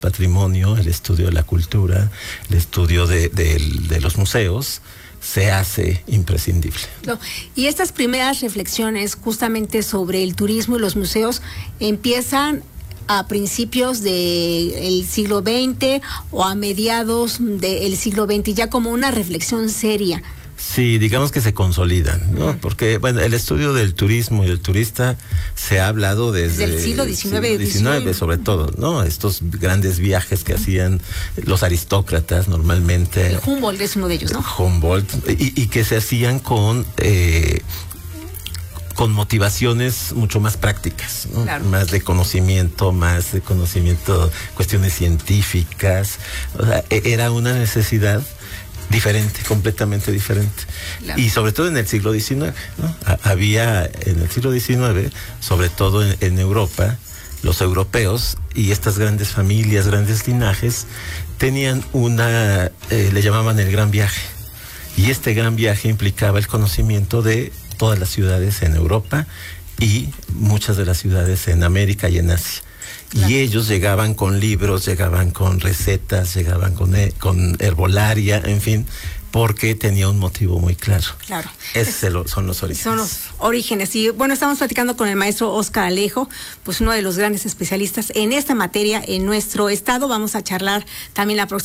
patrimonio, el estudio de la cultura, el estudio de los museos, se hace imprescindible. Y estas primeras reflexiones justamente sobre el turismo y los museos empiezan a principios del siglo XX o a mediados del siglo XX, ya como una reflexión seria. Sí, digamos que se consolidan, ¿no? Porque, bueno, el estudio del turismo y del turista se ha hablado desde el siglo XIX, sobre todo, ¿no? Estos grandes viajes que hacían los aristócratas normalmente. El Humboldt es uno de ellos, ¿no? Humboldt, y que se hacían con motivaciones mucho más prácticas, ¿no? Claro. Más de conocimiento, cuestiones científicas. O sea, era una necesidad diferente, completamente diferente. Claro. Y sobre todo en el siglo XIX, ¿no? Había en el siglo XIX, sobre todo en Europa, los europeos y estas grandes familias, grandes linajes, tenían le llamaban el gran viaje. Y este gran viaje implicaba el conocimiento de todas las ciudades en Europa y muchas de las ciudades en América y en Asia. Claro. Y ellos llegaban con libros, llegaban con recetas, llegaban con herbolaria, en fin, porque tenía un motivo muy claro. Claro. Son los orígenes. Son los orígenes. Y bueno, estamos platicando con el maestro Óscar Alejo, pues uno de los grandes especialistas en esta materia en nuestro estado. Vamos a charlar también la próxima